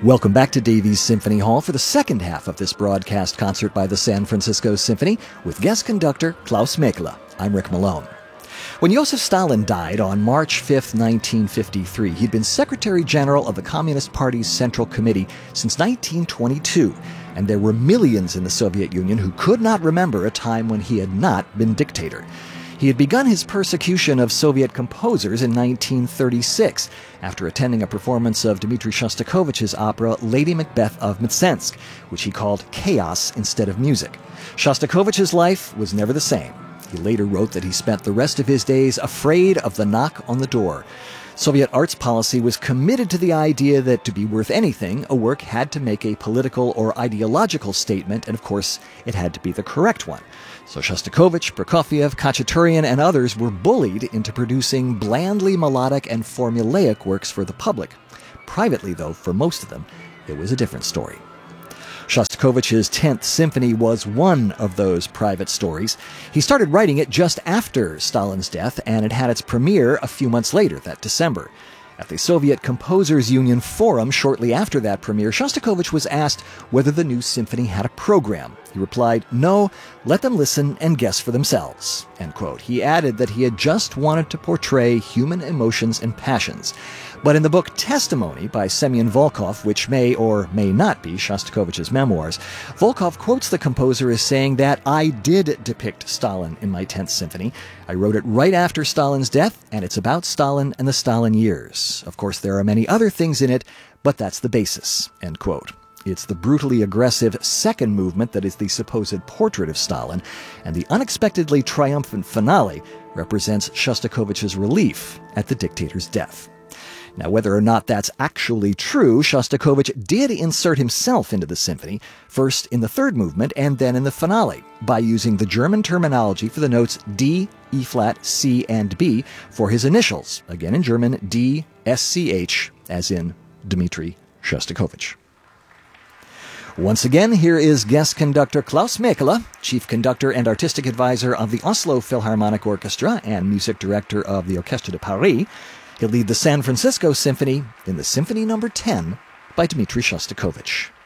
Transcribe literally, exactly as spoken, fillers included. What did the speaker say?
Welcome back to Davies Symphony Hall for the second half of this broadcast concert by the San Francisco Symphony with guest conductor Klaus Mäkelä. I'm Rick Malone. When Joseph Stalin died on March fifth, nineteen fifty-three, he'd been Secretary General of the Communist Party's Central Committee since nineteen twenty-two, and there were millions in the Soviet Union who could not remember a time when he had not been dictator. He had begun his persecution of Soviet composers in nineteen thirty-six, after attending a performance of Dmitri Shostakovich's opera Lady Macbeth of Mtsensk, which he called chaos instead of music. Shostakovich's life was never the same. He later wrote that he spent the rest of his days afraid of the knock on the door. Soviet arts policy was committed to the idea that to be worth anything, a work had to make a political or ideological statement, and of course, it had to be the correct one. So Shostakovich, Prokofiev, Khachaturian, and others were bullied into producing blandly melodic and formulaic works for the public. Privately, though, for most of them, it was a different story. Shostakovich's tenth Symphony was one of those private stories. He started writing it just after Stalin's death, and it had its premiere a few months later, that December. At the Soviet Composers Union Forum shortly after that premiere, Shostakovich was asked whether the new symphony had a program. He replied, "No, let them listen and guess for themselves." End quote. He added that he had just wanted to portray human emotions and passions. But in the book Testimony by Semyon Volkov, which may or may not be Shostakovich's memoirs, Volkov quotes the composer as saying that, "I did depict Stalin in my tenth Symphony. I wrote it right after Stalin's death, and it's about Stalin and the Stalin years. Of course, there are many other things in it, but that's the basis." End quote. It's the brutally aggressive second movement that is the supposed portrait of Stalin, and the unexpectedly triumphant finale represents Shostakovich's relief at the dictator's death. Now, whether or not that's actually true, Shostakovich did insert himself into the symphony, first in the third movement and then in the finale, by using the German terminology for the notes D, E-flat, C, and B for his initials, again in German, D, S C H, as in Dmitri Shostakovich. Once again, here is guest conductor Klaus Mäkelä, chief conductor and artistic advisor of the Oslo Philharmonic Orchestra and music director of the Orchestre de Paris. He'll lead the San Francisco Symphony in the Symphony Number ten by Dmitri Shostakovich.